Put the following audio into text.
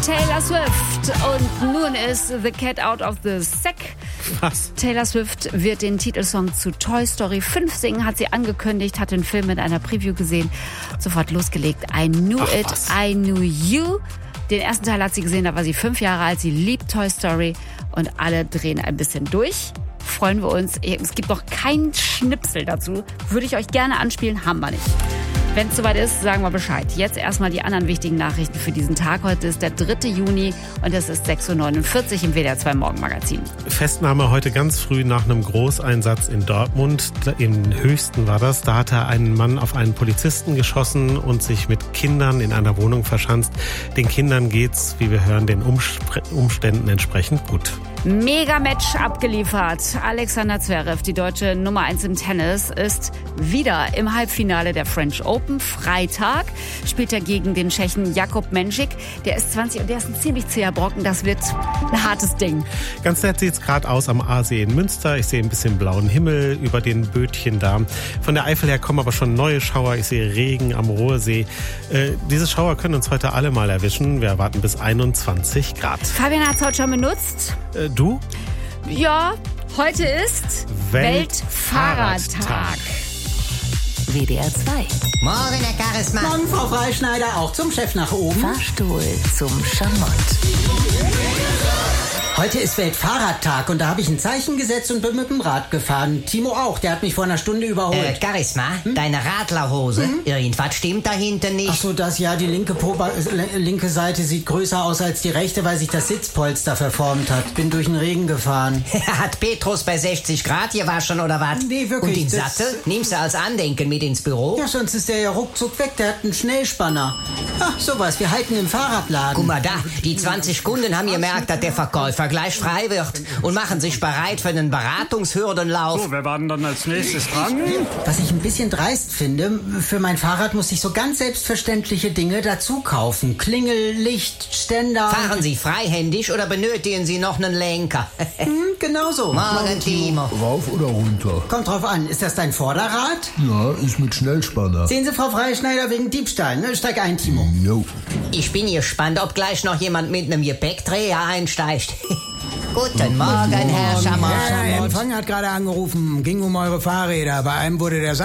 Taylor Swift. Und nun ist The Cat Out of the Sack. Was? Taylor Swift wird den Titelsong zu Toy Story 5 singen, hat sie angekündigt, hat den Film mit einer Preview gesehen, sofort losgelegt. I knew it, I knew you. Den ersten Teil hat sie gesehen, da war sie 5 Jahre alt, sie liebt Toy Story und alle drehen ein bisschen durch. Freuen wir uns. Es gibt noch keinen Schnipsel dazu. Würde ich euch gerne anspielen, haben wir nicht. Wenn es soweit ist, sagen wir Bescheid. Jetzt erstmal die anderen wichtigen Nachrichten für diesen Tag. Heute ist der 3. Juni und es ist 6.49 Uhr im WDR 2 Morgenmagazin. Festnahme heute ganz früh nach einem Großeinsatz in Dortmund. Im Höchsten war das. Da hatte ein Mann auf einen Polizisten geschossen und sich mit Kindern in einer Wohnung verschanzt. Den Kindern geht's, wie wir hören, den Umständen entsprechend gut. Mega-Match abgeliefert. Alexander Zverev, die deutsche Nummer 1 im Tennis, ist wieder im Halbfinale der French Open. Freitag spielt er gegen den Tschechen Jakub Menšík. Der ist 20 und der ist ein ziemlich zäher Brocken. Das wird ein hartes Ding. Ganz nett sieht's gerade aus am Aasee in Münster. Ich sehe ein bisschen blauen Himmel über den Bötchen da. Von der Eifel her kommen aber schon neue Schauer. Ich sehe Regen am Ruhrsee. Diese Schauer können uns heute alle mal erwischen. Wir erwarten bis 21 Grad. Fabian hat's heute schon benutzt. Du? Ja, heute ist Weltfahrradtag. WDR 2. Morgen, Herr Charisma. Morgen, Frau Freischneider, auch zum Chef nach oben. Fahrstuhl zum Schamott. Heute ist Weltfahrradtag und da habe ich ein Zeichen gesetzt und bin mit dem Rad gefahren. Timo auch, der hat mich vor einer Stunde überholt. Charisma, deine Radlerhose, irgendwas stimmt da hinten nicht. Ach so, das ja, die linke Seite sieht größer aus als die rechte, weil sich das Sitzpolster verformt hat. Bin durch den Regen gefahren. Hat Petrus bei 60 Grad gewaschen oder was? Nee, wirklich. Und den Sattel nimmst du als Andenken mit ins Büro? Ja, sonst ist der ja ruckzuck weg, der hat einen Schnellspanner. Ach, sowas, wir halten im Fahrradladen. Guck mal da, die 20 Kunden haben gemerkt, dass der Verkäufer gleich frei wird und machen sich bereit für einen Beratungshürdenlauf. So, wer war denn dann als nächstes dran? Was ich ein bisschen dreist finde, für mein Fahrrad muss ich so ganz selbstverständliche Dinge dazu kaufen. Klingel, Licht, Ständer. Fahren Sie freihändig oder benötigen Sie noch einen Lenker? Genau so. Morgen, Timo. Rauf oder runter? Kommt drauf an, ist das dein Vorderrad? Ja, ist mit Schnellspanner. Sehen Sie, Frau Freischneider, wegen Diebstahl, ne? Steig ein, Timo. Jo. Ich bin gespannt, ob gleich noch jemand mit einem Gepäckträger einsteigt. Guten Morgen, Herr Schamott. Der Empfang hat gerade angerufen. Ging um eure Fahrräder. Bei einem wurde der